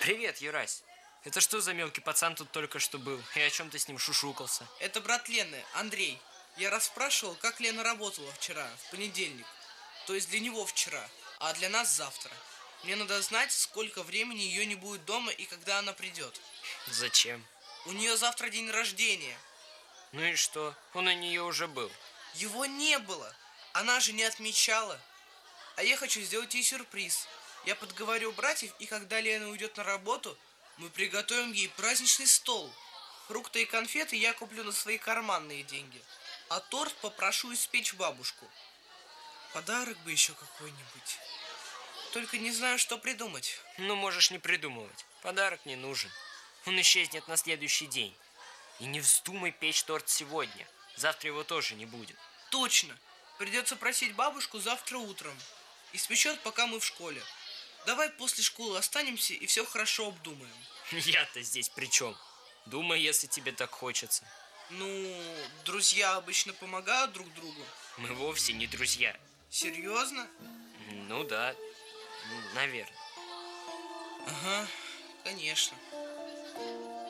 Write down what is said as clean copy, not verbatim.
Привет, Юрась. Это что за мелкий пацан тут только что был? И о чем ты с ним шушукался? Это брат Лены, Андрей. Я расспрашивал, как Лена работала вчера, в понедельник. То есть для него вчера, а для нас завтра. Мне надо знать, сколько времени ее не будет дома и когда она придет. Зачем? У нее завтра день рождения. Ну и что? Он у нее уже был. Его не было. Она же не отмечала. А я хочу сделать ей сюрприз. Я подговорю братьев, и когда Лена уйдет на работу, мы приготовим ей праздничный стол. Фрукты и конфеты я куплю на свои карманные деньги. А торт попрошу испечь бабушку. Подарок бы еще какой-нибудь. Только не знаю, что придумать. Ну, можешь не придумывать. Подарок не нужен. Он исчезнет на следующий день. И не вздумай печь торт сегодня. Завтра его тоже не будет. Точно. Придется просить бабушку завтра утром. Испечет, пока мы в школе. Давай после школы останемся и все хорошо обдумаем. Я-то здесь при чем? Думай, если тебе так хочется. Ну, друзья обычно помогают друг другу. Мы вовсе не друзья. Серьезно? Ну да, наверное. Ага, конечно.